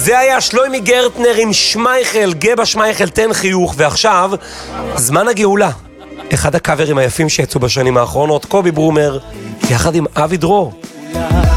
זה היה שלוימי גרטנר עם שמייכל, גבע שמייכל תן חיוך, ועכשיו, זמן הגאולה. אחד הקאברים היפים שיצאו בשנים האחרונות, קובי ברומר, יחד עם אבי דרור.